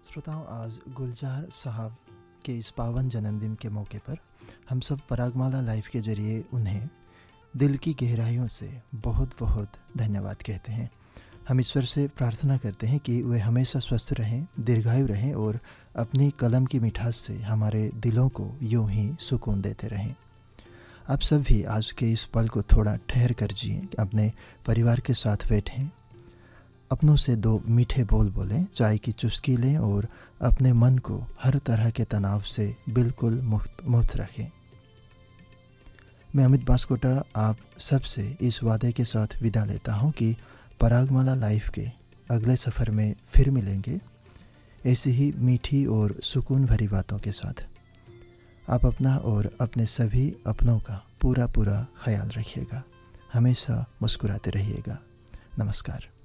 श्रोताओं, आज गुलजार साहब के इस पावन जन्मदिन के मौके पर हम सब परागमाला लाइफ के ज़रिए उन्हें दिल की गहराइयों से बहुत बहुत धन्यवाद कहते हैं। हम ईश्वर से प्रार्थना करते हैं कि वे हमेशा स्वस्थ रहें, दीर्घायु रहें और अपनी कलम की मिठास से हमारे दिलों को यूं ही सुकून देते रहें। आप सब भी आज के इस पल को थोड़ा ठहर कर जिएं, अपने परिवार के साथ बैठें, अपनों से दो मीठे बोल बोलें, चाय की चुस्की लें और अपने मन को हर तरह के तनाव से बिल्कुल मुक्त रखें। मैं अमित बांसकोटा आप सबसे इस वादे के साथ विदा लेता हूं कि परागमाला लाइफ के अगले सफ़र में फिर मिलेंगे ऐसी ही मीठी और सुकून भरी बातों के साथ। आप अपना और अपने सभी अपनों का पूरा ख्याल रखिएगा। हमेशा मुस्कुराते रहिएगा। नमस्कार।